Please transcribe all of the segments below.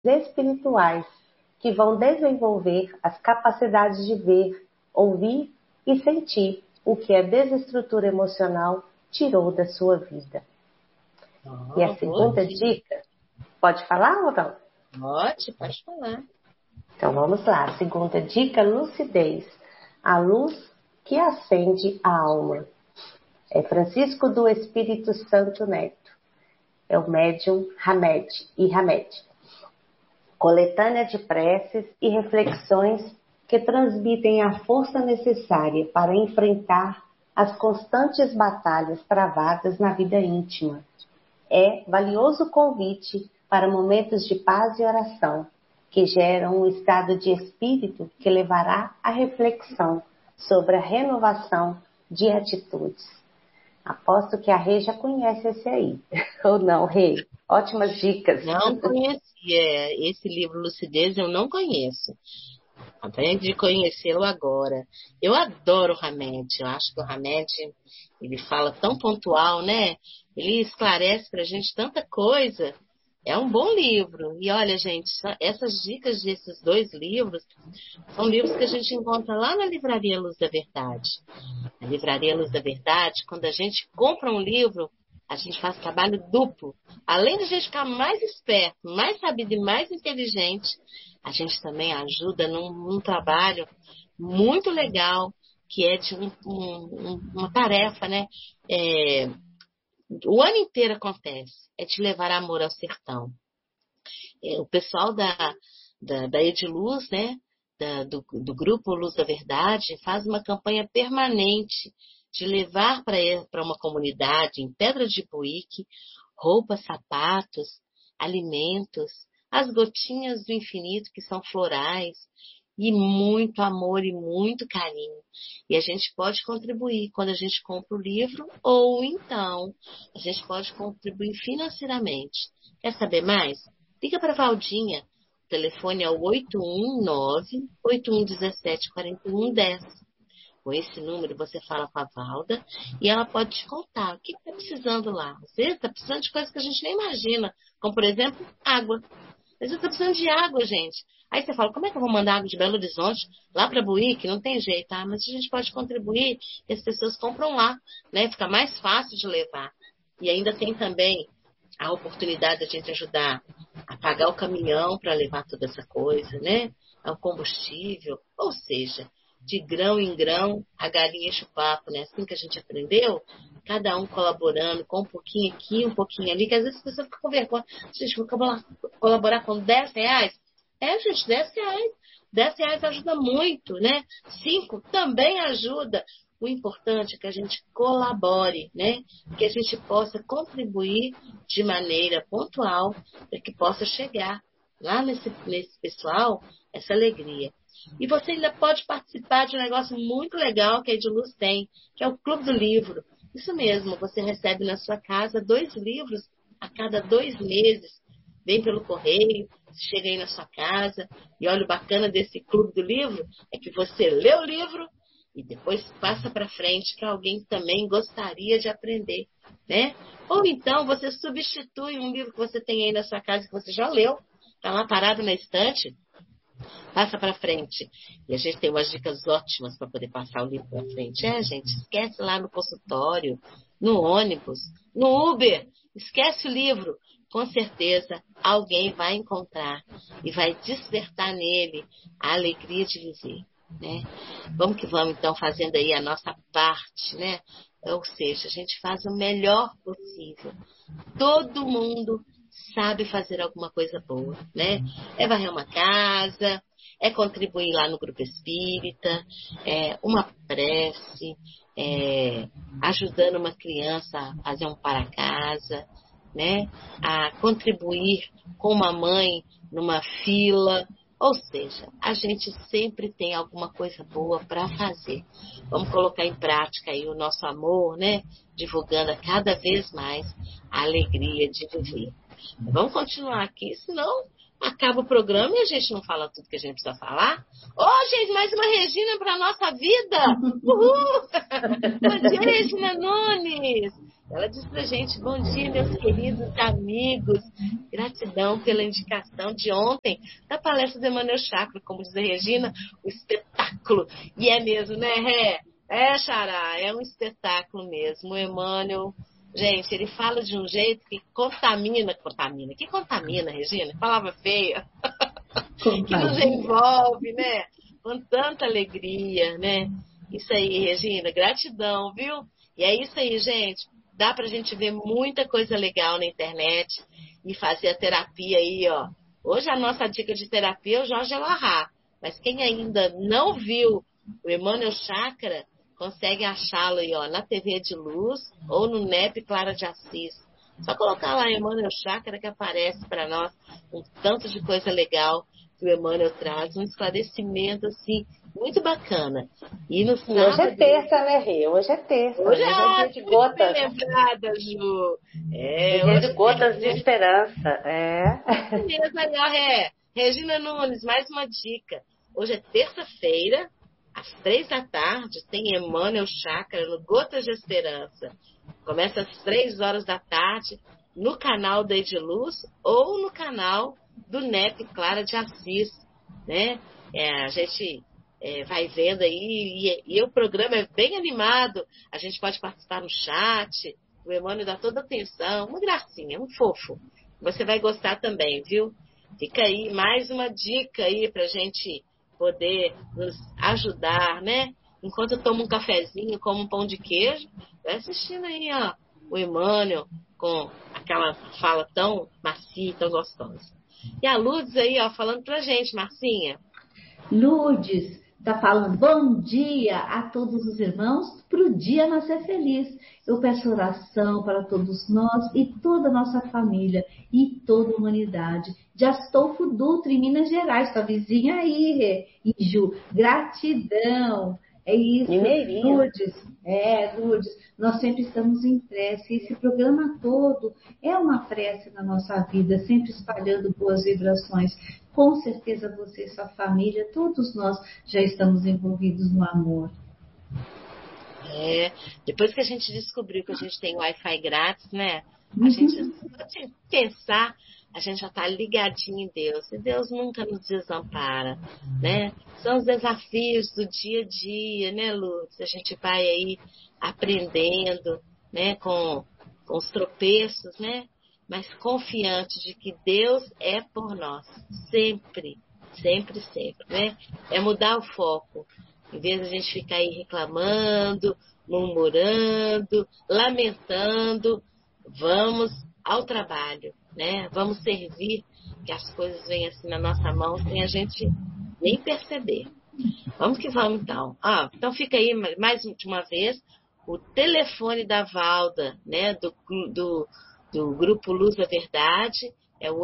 espirituais que vão desenvolver as capacidades de ver, ouvir e sentir o que a desestrutura emocional tirou da sua vida. E a segunda dica, pode falar ou não? Pode falar. Então vamos lá, a segunda dica, lucidez, a luz que acende a alma. É Francisco do Espírito Santo Neto, é o médium Hamed. Coletânea de preces e reflexões que transmitem a força necessária para enfrentar as constantes batalhas travadas na vida íntima. É valioso convite para momentos de paz e oração, que geram um estado de espírito que levará à reflexão sobre a renovação de atitudes. Aposto que a Rê já conhece esse aí, ou não, Rê? Ótimas dicas. Não conhecia. Esse livro Lucidez eu não conheço. Aprende de conhecê-lo agora. Eu adoro o Hamed. Eu acho que o Hamed, ele fala tão pontual, né? Ele esclarece pra gente tanta coisa. É um bom livro. E olha, gente, essas dicas desses 2 livros são livros que a gente encontra lá na Livraria Luz da Verdade. Na Livraria Luz da Verdade, quando a gente compra um livro, a gente faz trabalho duplo. Além de a gente ficar mais esperto, mais sabido e mais inteligente, a gente também ajuda num trabalho muito legal, que é de uma tarefa, né? O ano inteiro acontece, é te levar amor ao sertão. O pessoal da Ediluz, né? Do grupo Luz da Verdade, faz uma campanha permanente de levar para uma comunidade em Pedra de Ipuíque roupas, sapatos, alimentos, as gotinhas do infinito que são florais, e muito amor e muito carinho. E a gente pode contribuir quando a gente compra o livro, ou então a gente pode contribuir financeiramente. Quer saber mais? Liga para a Valdinha. O telefone é o 819-8117-4110. Com esse número você fala com a Valda e ela pode te contar o que está precisando lá. Você está precisando de coisas que a gente nem imagina, como por exemplo, água. Às vezes está precisando de água, gente. Aí você fala, como é que eu vou mandar água de Belo Horizonte lá para Buíque? Não tem jeito, tá? Mas a gente pode contribuir e as pessoas compram lá, né? Fica mais fácil de levar. E ainda tem também a oportunidade de a gente ajudar a pagar o caminhão para levar toda essa coisa, né? O combustível, ou seja, de grão em grão, a galinha enche o papo, né? Assim que a gente aprendeu, cada um colaborando com um pouquinho aqui, um pouquinho ali, que às vezes a pessoa fica com vergonha. Gente, vou colaborar com R$ 10? Gente, R$ 10. R$ 10 ajuda muito, né? 5 também ajuda. O importante é que a gente colabore, né? Que a gente possa contribuir de maneira pontual para que possa chegar lá nesse pessoal essa alegria. E você ainda pode participar de um negócio muito legal que a Ediluz tem, que é o Clube do Livro. Isso mesmo, você recebe na sua casa 2 livros a cada 2 meses. Vem pelo correio, chega aí na sua casa. E olha, o bacana desse Clube do Livro é que você lê o livro e depois passa para frente para alguém que também gostaria de aprender, né? Ou então você substitui um livro que você tem aí na sua casa que você já leu, está lá parado na estante, passa para frente. E a gente tem umas dicas ótimas para poder passar o livro para frente. Gente, esquece lá no consultório, no ônibus, no Uber, esquece o livro. Com certeza alguém vai encontrar e vai despertar nele a alegria de viver, né? Vamos que vamos então fazendo aí a nossa parte, né? Ou seja, a gente faz o melhor possível. Todo mundo sabe fazer alguma coisa boa, né? É varrer uma casa, é contribuir lá no grupo espírita, é uma prece, ajudando uma criança a fazer um para casa, né? A contribuir com uma mãe numa fila. Ou seja, a gente sempre tem alguma coisa boa para fazer. Vamos colocar em prática aí o nosso amor, né? Divulgando a cada vez mais a alegria de viver. Vamos continuar aqui, senão acaba o programa e a gente não fala tudo que a gente precisa falar. Gente, mais uma Regina para a nossa vida! Uhul! Bom dia, Regina Nunes! Ela diz pra gente: bom dia, meus queridos amigos. Gratidão pela indicação de ontem da palestra do Emmanuel Chakra, como diz a Regina, o espetáculo. E é mesmo, né, Ré? Xará, é um espetáculo mesmo. O Emmanuel, gente, ele fala de um jeito que contamina, Regina? Palavra feia. Que nos envolve, né? Com tanta alegria, né? Isso aí, Regina, gratidão, viu? E é isso aí, gente. Dá pra gente ver muita coisa legal na internet e fazer a terapia aí, ó. Hoje a nossa dica de terapia é o Jorge Elahá. Mas quem ainda não viu o Emmanuel Chakra, consegue achá-lo aí, ó, na TV de Luz ou no NEP Clara de Assis. Só colocar lá Emmanuel Chakra que aparece para nós um tanto de coisa legal que o Emmanuel traz, um esclarecimento assim muito bacana. E no sábado... Hoje é terça, né, Rê? Hoje é terça. Hoje é dia de muito gotas. bem lembrada, Ju. É dia de gotas de esperança. É. Beleza, aí, ó, Regina Nunes, mais uma dica. Hoje é terça-feira, às 3 da tarde, tem Emmanuel Chakra no Gotas de Esperança. Começa às 3 horas da tarde no canal da Ediluz ou no canal do NEP Clara de Assis, né? A gente vai vendo aí e o programa é bem animado. A gente pode participar no chat. O Emmanuel dá toda atenção, uma gracinha, um fofo. Você vai gostar também, viu? Fica aí mais uma dica aí pra gente poder nos ajudar, né? Enquanto eu tomo um cafezinho, como um pão de queijo, vai assistindo aí, ó, o Emmanuel com aquela fala tão macia e tão gostosa. E a Lourdes aí, ó, falando pra gente, Marcinha. Lourdes está falando bom dia a todos os irmãos para o dia nascer feliz. Eu peço oração para todos nós e toda a nossa família e toda a humanidade. De Astolfo Dutra, em Minas Gerais, sua vizinha aí, e Ju, gratidão. É isso, Lourdes. Lourdes, nós sempre estamos em prece. Esse programa todo é uma prece na nossa vida, sempre espalhando boas vibrações. Com certeza você e sua família, todos nós já estamos envolvidos no amor. Depois que a gente descobriu que a gente tem Wi-Fi grátis, né? A gente pode pensar, a gente já está ligadinho em Deus. E Deus nunca nos desampara, né? São os desafios do dia a dia, né, Lutz? A gente vai aí aprendendo, né, com os tropeços, né? Mas confiante de que Deus é por nós, sempre, sempre, sempre, né? É mudar o foco. Em vez de a gente ficar aí reclamando, murmurando, lamentando, vamos ao trabalho, né? Vamos servir, que as coisas venham assim na nossa mão sem a gente nem perceber. Vamos que vamos, então. Então fica aí mais de uma vez o telefone da Valda, né? Do Grupo Luz da Verdade, é o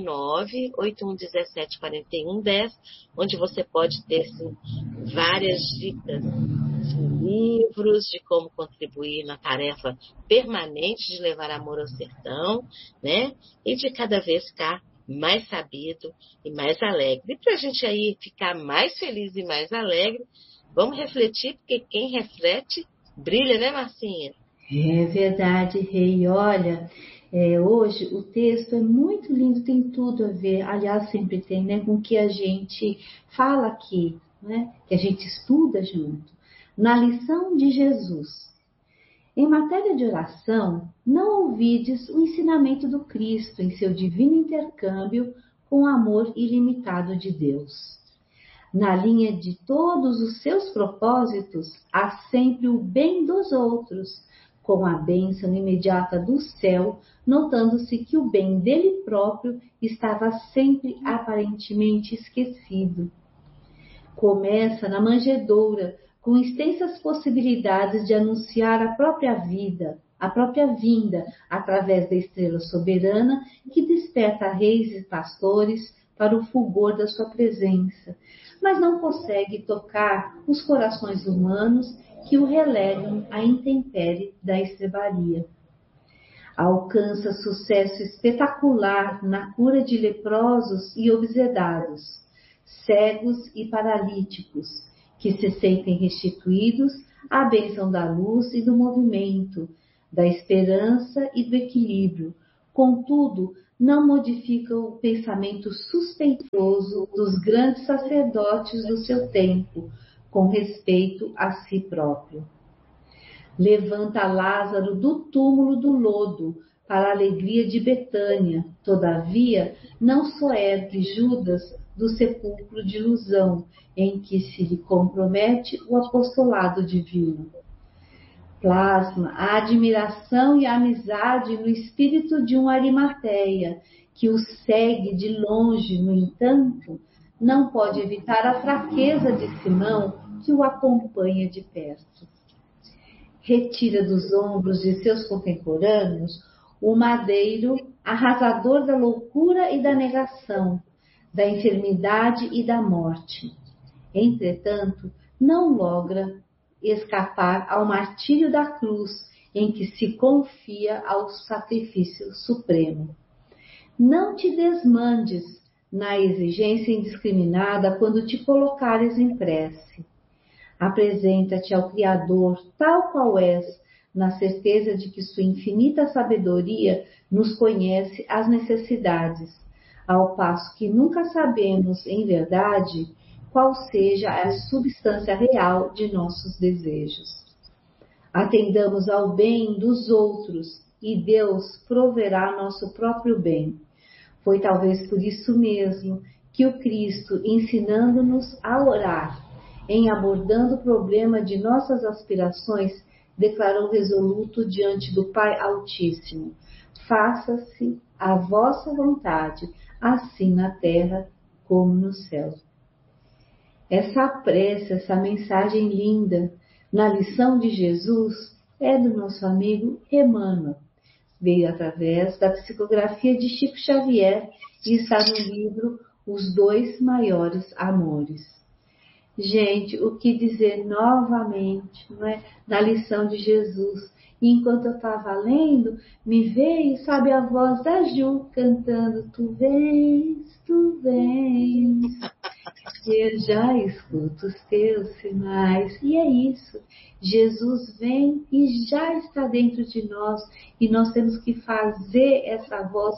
819-8117-4110, onde você pode ter sim, várias dicas de livros, de como contribuir na tarefa permanente de levar amor ao sertão, né? E de cada vez ficar mais sabido e mais alegre. E para a gente aí ficar mais feliz e mais alegre, vamos refletir, porque quem reflete brilha, né, Marcinha? É verdade, Rei. Olha, hoje o texto é muito lindo, tem tudo a ver, aliás, sempre tem, né, com o que a gente fala aqui, né, que a gente estuda junto. Na lição de Jesus. Em matéria de oração, não ouvides o ensinamento do Cristo em seu divino intercâmbio com o amor ilimitado de Deus. Na linha de todos os seus propósitos, há sempre o bem dos outros, com a bênção imediata do céu, notando-se que o bem dele próprio estava sempre aparentemente esquecido. Começa na manjedoura, com extensas possibilidades de anunciar a própria vida, a própria vinda, através da estrela soberana que desperta reis e pastores para o fulgor da sua presença, mas não consegue tocar os corações humanos que o relegam à intempérie da estrebaria. Alcança sucesso espetacular na cura de leprosos e obsedados, cegos e paralíticos, que se sentem restituídos à bênção da luz e do movimento, da esperança e do equilíbrio. Contudo, não modifica o pensamento suspeitoso dos grandes sacerdotes do seu tempo, com respeito a si próprio. Levanta Lázaro do túmulo do lodo, para a alegria de Betânia. Todavia, não soergue Judas do sepulcro de ilusão, em que se lhe compromete o apostolado divino. Plasma a admiração e a amizade no espírito de um Arimateia, que o segue de longe, no entanto, não pode evitar a fraqueza de Simão, que o acompanha de perto. Retira dos ombros de seus contemporâneos o madeiro arrasador da loucura e da negação, da enfermidade e da morte. Entretanto, não logra escapar ao martírio da cruz, em que se confia ao sacrifício supremo. Não te desmandes na exigência indiscriminada quando te colocares em prece. Apresenta-te ao Criador tal qual és, na certeza de que sua infinita sabedoria nos conhece as necessidades, ao passo que nunca sabemos, em verdade, qual seja a substância real de nossos desejos. Atendamos ao bem dos outros e Deus proverá nosso próprio bem. Foi talvez por isso mesmo que o Cristo, ensinando-nos a orar, em abordando o problema de nossas aspirações, declarou resoluto diante do Pai Altíssimo: faça-se a vossa vontade, assim na terra como no céu. Essa prece, essa mensagem linda, na lição de Jesus, é do nosso amigo Emmanuel. Veio através da psicografia de Chico Xavier e está no livro Os Dois Maiores Amores. Gente, o que dizer novamente, não é? Na lição de Jesus. E enquanto eu estava lendo, me veio, sabe, a voz da Ju cantando: tu vens, tu vens. Eu já escuto os teus sinais. E é isso. Jesus vem e já está dentro de nós. E nós temos que fazer essa voz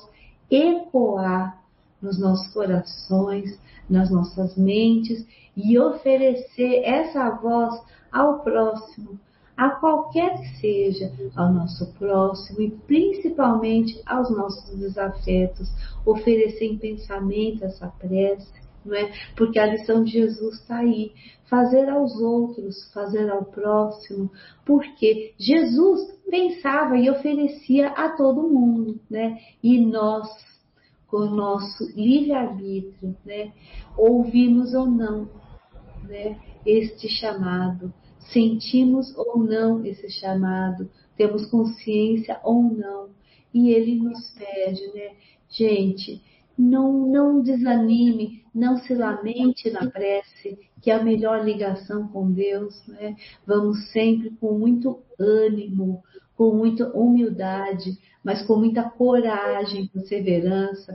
ecoar nos nossos corações, nas nossas mentes, e oferecer essa voz ao próximo, a qualquer que seja, ao nosso próximo e principalmente aos nossos desafetos. Oferecer em pensamento essa prece, não é? Porque a lição de Jesus está aí: fazer aos outros, fazer ao próximo, porque Jesus pensava e oferecia a todo mundo, né? E nós, com o nosso livre-arbítrio, né, ouvimos ou não, né, este chamado, sentimos ou não esse chamado, temos consciência ou não, e ele nos pede, né, gente, não desanime, não se lamente na prece, que é a melhor ligação com Deus, né? Vamos sempre com muito ânimo, com muita humildade, mas com muita coragem, perseverança,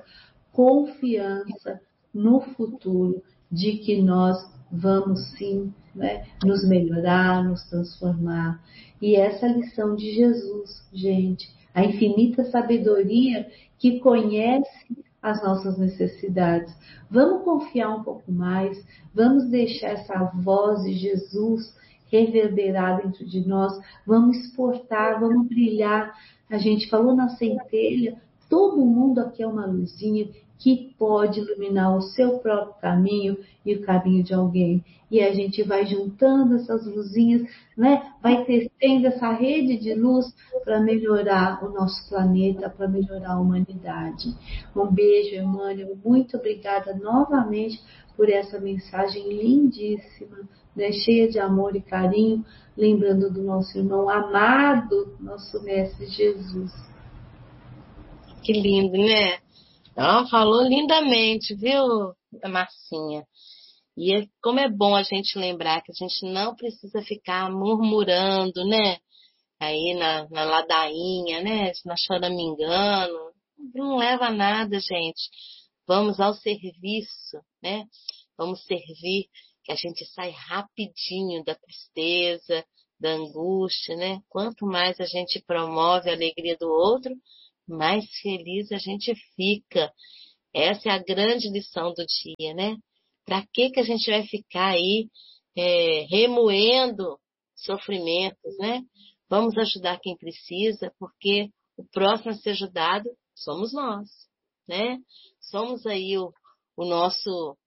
confiança no futuro, de que nós vamos sim, né, nos melhorar, nos transformar. E essa lição de Jesus, gente, a infinita sabedoria que conhece as nossas necessidades. Vamos confiar um pouco mais, vamos deixar essa voz de Jesus reverberar dentro de nós, vamos exportar, vamos brilhar. A gente falou na centelha, todo mundo aqui é uma luzinha que pode iluminar o seu próprio caminho e o caminho de alguém. E a gente vai juntando essas luzinhas, né? Vai tecendo essa rede de luz para melhorar o nosso planeta, para melhorar a humanidade. Um beijo, Emmanuel. Muito obrigada novamente por essa mensagem lindíssima, né? Cheia de amor e carinho, lembrando do nosso irmão amado, nosso Mestre Jesus. Que lindo, né? Ela falou lindamente, viu, Marcinha? E como é bom a gente lembrar que a gente não precisa ficar murmurando, né? Aí na ladainha, né? Na choramingando. Não leva a nada, gente. Vamos ao serviço, né? Vamos servir, que a gente sai rapidinho da tristeza, da angústia, né? Quanto mais a gente promove a alegria do outro, mais feliz a gente fica. Essa é a grande lição do dia, né? Para que a gente vai ficar aí remoendo sofrimentos, né? Vamos ajudar quem precisa, porque o próximo a ser ajudado somos nós, né? Somos aí o nosso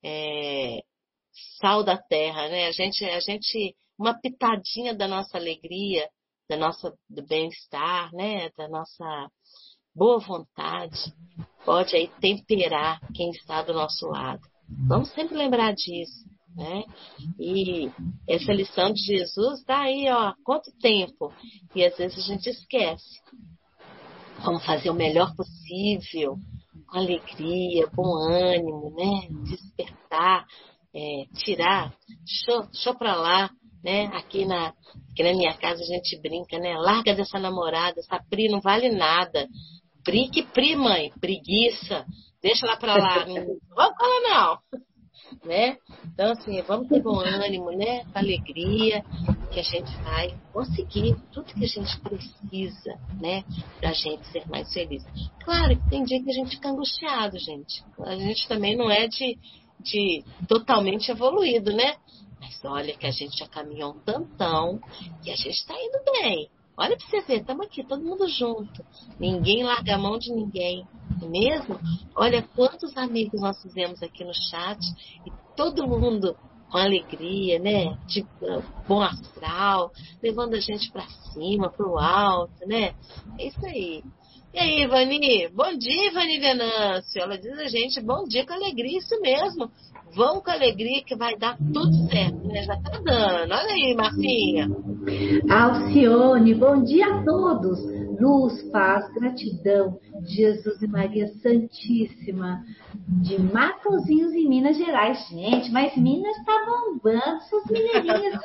sal da terra, né? A gente, uma pitadinha da nossa alegria, do bem-estar, né? Da nossa boa vontade, pode aí temperar quem está do nosso lado. Vamos sempre lembrar disso, né? E essa lição de Jesus está aí, ó, há quanto tempo? E às vezes a gente esquece. Vamos fazer o melhor possível, com alegria, bom ânimo, né? Despertar, tirar, deixa pra lá, né? Aqui na minha casa a gente brinca, né? Larga dessa namorada, essa Pri não vale nada. Pri que Pri, mãe, preguiça, deixa lá pra lá, não vamos com ela não, né? Então assim, vamos ter bom ânimo, né? Com alegria, que a gente vai conseguir tudo que a gente precisa, né? Pra gente ser mais feliz. Claro que tem dia que a gente fica angustiado, gente. A gente também não é de totalmente evoluído, né? Mas olha que a gente já caminhou um tantão e a gente tá indo bem. Olha pra você ver, estamos aqui, todo mundo junto. Ninguém larga a mão de ninguém, não é mesmo? Olha quantos amigos nós fizemos aqui no chat e todo mundo com alegria, né? De bom astral, levando a gente para cima, para o alto, né? É isso aí. E aí, Ivani? Bom dia, Ivani Venâncio. Ela diz a gente, bom dia com alegria, isso mesmo. Vamos com alegria que vai dar tudo certo, né? Já tá dando. Olha aí, Marcinha. Alcione, bom dia a todos. Luz, paz, gratidão, Jesus e Maria Santíssima, de Matozinhos, em Minas Gerais. Gente, mas Minas está bombando, essas mineirinhas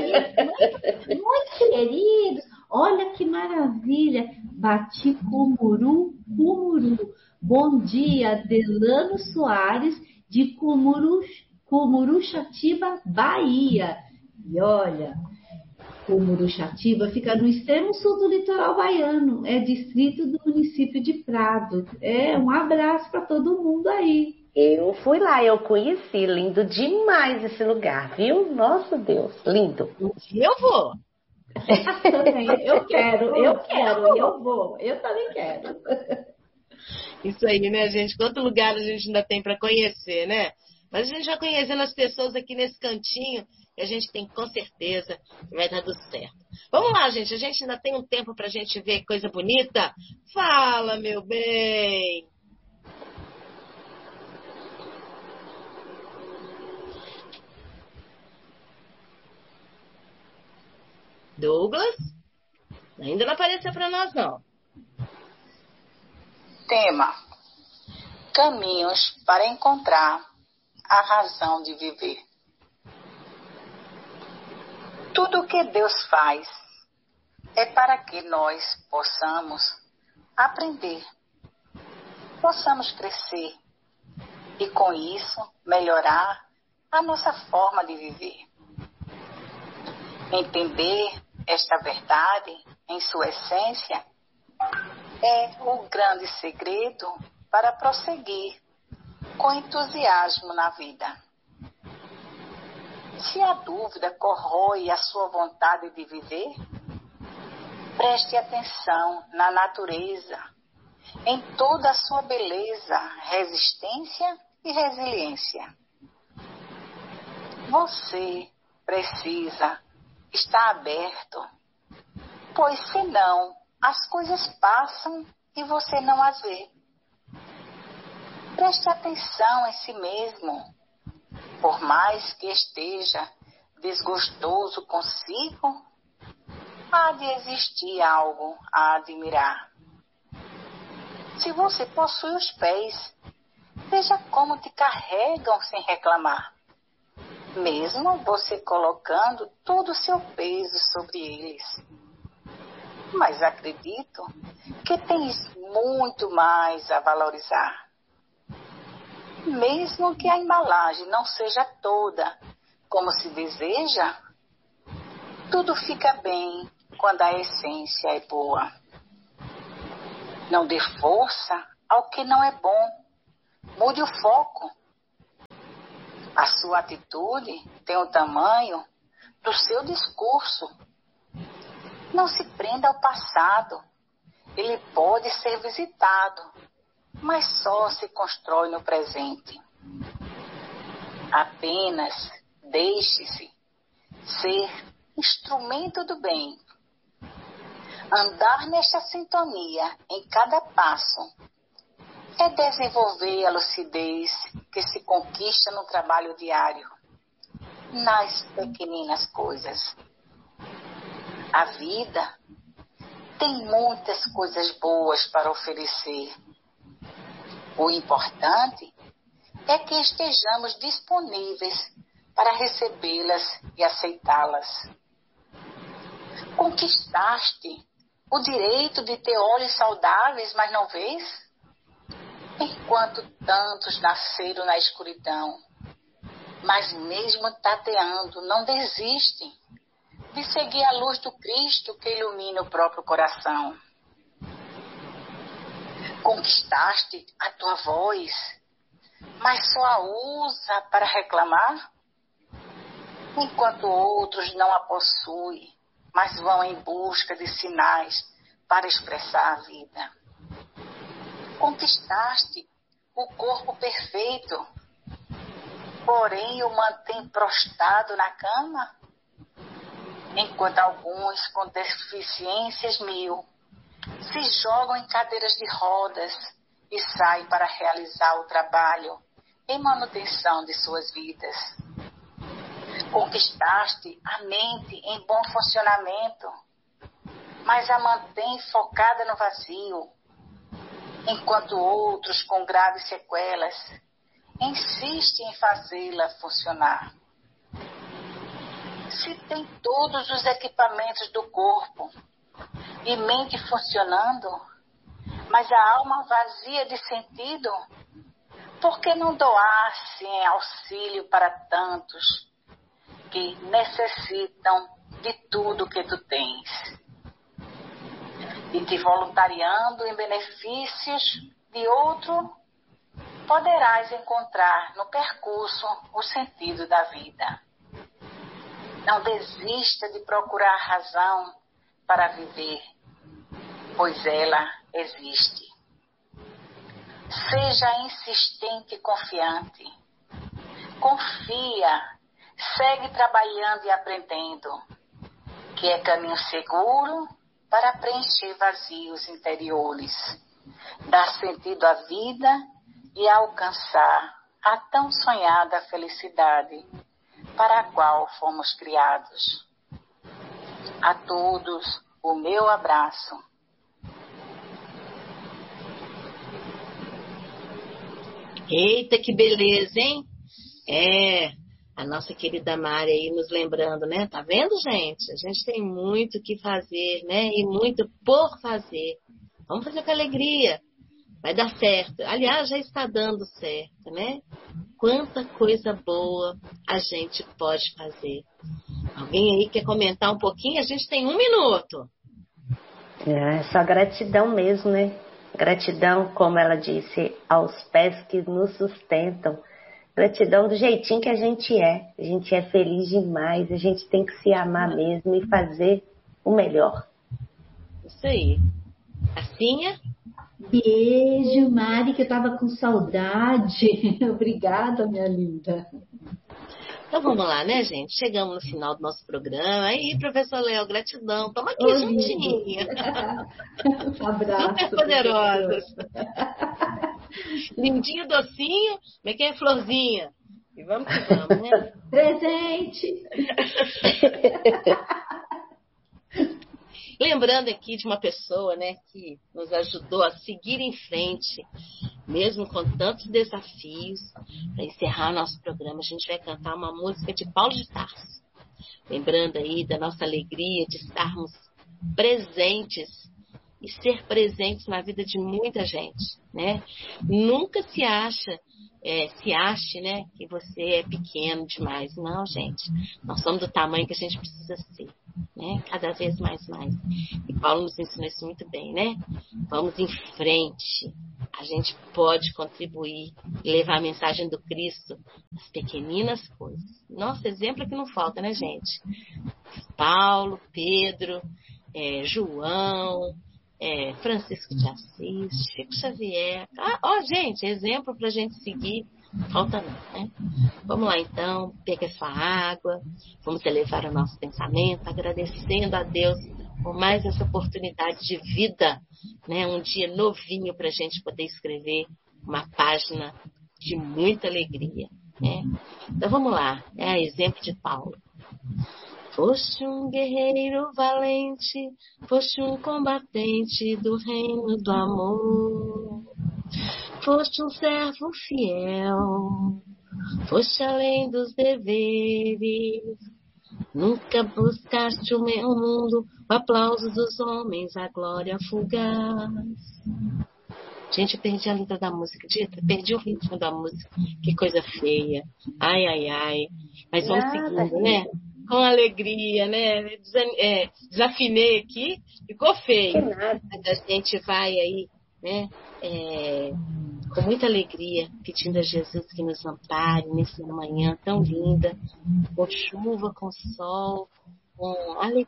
muito queridos. Olha que maravilha. Bati Cumuru. Bom dia, Delano Soares, de Cumuruxatiba, Bahia. E olha, Cumuruxatiba fica no extremo sul do litoral baiano, é distrito do município de Prado. Um abraço para todo mundo aí. Eu fui lá, eu conheci, lindo demais esse lugar, viu? Nossa Deus, lindo. Eu vou. Eu quero, eu também quero. Isso aí, né, gente? Quanto lugar a gente ainda tem para conhecer, né? Mas a gente já conhecendo as pessoas aqui nesse cantinho, e a gente tem com certeza que vai dar tudo certo. Vamos lá, gente. A gente ainda tem um tempo pra gente ver coisa bonita. Fala, meu bem! Douglas? Ainda não apareceu para nós, não. Tema: caminhos para encontrar a razão de viver. Tudo o que Deus faz é para que nós possamos aprender, possamos crescer e, com isso, melhorar a nossa forma de viver. Entender esta verdade em sua essência é o grande segredo para prosseguir com entusiasmo na vida. Se a dúvida corrói a sua vontade de viver, preste atenção na natureza, em toda a sua beleza, resistência e resiliência. Você precisa estar aberto, pois senão as coisas passam e você não as vê. Preste atenção em si mesmo. Por mais que esteja desgostoso consigo, há de existir algo a admirar. Se você possui os pés, veja como te carregam sem reclamar, mesmo você colocando todo o seu peso sobre eles. Mas acredito que tens muito mais a valorizar. Mesmo que a embalagem não seja toda como se deseja, Tudo fica bem quando a essência é boa. Não dê força ao que não é bom. Mude o foco. A sua atitude tem o tamanho do seu discurso. Não se prenda ao passado. Ele pode ser visitado, mas só se constrói no presente. Apenas deixe-se ser instrumento do bem. Andar nesta sintonia em cada passo é desenvolver a lucidez que se conquista no trabalho diário, nas pequeninas coisas. A vida tem muitas coisas boas para oferecer. O importante é que estejamos disponíveis para recebê-las e aceitá-las. Conquistaste o direito de ter olhos saudáveis, mas não vês? Enquanto tantos nasceram na escuridão, mas mesmo tateando, não desistem de seguir a luz do Cristo que ilumina o próprio coração. Conquistaste a tua voz, mas só a usa para reclamar? Enquanto outros não a possuem, mas vão em busca de sinais para expressar a vida. Conquistaste o corpo perfeito, porém o mantém prostrado na cama? Enquanto alguns com deficiências 1000 se jogam em cadeiras de rodas e saem para realizar o trabalho em manutenção de suas vidas. Conquistaste a mente em bom funcionamento, mas a mantém focada no vazio, enquanto outros com graves sequelas insistem em fazê-la funcionar. Se tem todos os equipamentos do corpo e mente funcionando, mas a alma vazia de sentido, por que não doar-se em auxílio para tantos que necessitam de tudo que tu tens? E te voluntariando em benefícios de outro, poderás encontrar no percurso o sentido da vida. Não desista de procurar razão para viver, pois ela existe. Seja insistente e confiante. Confia, segue trabalhando e aprendendo, que é caminho seguro para preencher vazios interiores, dar sentido à vida e alcançar a tão sonhada felicidade para a qual fomos criados. A todos o meu abraço. Eita, que beleza, hein? A nossa querida Mari aí nos lembrando, né? Tá vendo, gente? A gente tem muito o que fazer, né? E muito por fazer. Vamos fazer com alegria. Vai dar certo. Aliás, já está dando certo, né? Quanta coisa boa a gente pode fazer. Alguém aí quer comentar um pouquinho? A gente tem 1 minuto. É só gratidão mesmo, né? Gratidão, como ela disse, aos pés que nos sustentam. Gratidão do jeitinho que a gente é. A gente é feliz demais. A gente tem que se amar mesmo e fazer o melhor. Isso aí. Assinha? Beijo, Mari, que eu tava com saudade. Obrigada, minha linda. Então vamos lá, né, gente? Chegamos no final do nosso programa. Aí, professor Léo, gratidão. Toma aqui juntinho. Um abraço. Super poderosas. Lindinho, docinho, como é que é? Florzinha. E vamos que vamos, né? Presente. Lembrando aqui de uma pessoa, né, que nos ajudou a seguir em frente, mesmo com tantos desafios. Para encerrar nosso programa, a gente vai cantar uma música de Paulo de Tarso. Lembrando aí da nossa alegria de estarmos presentes e ser presentes na vida de muita gente, né? Nunca se ache, né, que você é pequeno demais. Não, gente. Nós somos do tamanho que a gente precisa ser. né? Cada vez mais. E Paulo nos ensinou isso muito bem, né? Vamos em frente. A gente pode contribuir, levar a mensagem do Cristo nas pequeninas coisas. Nossa, exemplo que não falta, né, gente? Paulo, Pedro, João, Francisco de Assis, Chico Xavier. Gente, exemplo para a gente seguir. Falta não, né? Vamos lá então, pega a sua água, vamos elevar o nosso pensamento, agradecendo a Deus por mais essa oportunidade de vida, né? Um dia novinho para a gente poder escrever uma página de muita alegria, né? Então vamos lá, exemplo de Paulo. Foste um guerreiro valente, foste um combatente do reino do amor. Foste um servo fiel, foste além dos deveres. Nunca buscaste o meu mundo, o aplauso dos homens, a glória fugaz. Gente, eu perdi a letra da música, perdi o ritmo da música. Que coisa feia. Ai. Mas vamos seguindo, né? Com alegria, né? Desafinei aqui, ficou feio. Mas a gente vai aí, né? Com muita alegria, pedindo a Jesus que nos ampare nessa manhã tão linda, com chuva, com sol, com alegria.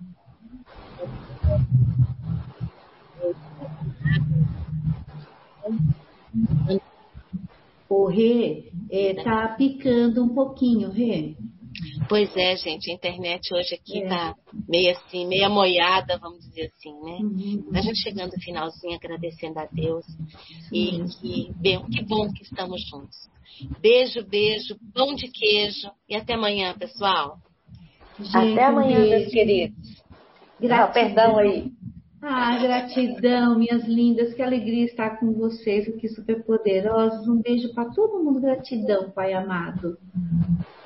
O Rê, tá picando um pouquinho, Rê. Pois é, gente, a internet hoje aqui tá meio assim, meia moiada, vamos dizer assim, né? A gente chegando no finalzinho, agradecendo a Deus. E que bom que estamos juntos. Beijo, pão de queijo. E até amanhã, pessoal. Gente, até amanhã, meus queridos. Perdão aí. Gratidão, minhas lindas. Que alegria estar com vocês aqui, super poderosos. Um beijo para todo mundo. Gratidão, Pai amado.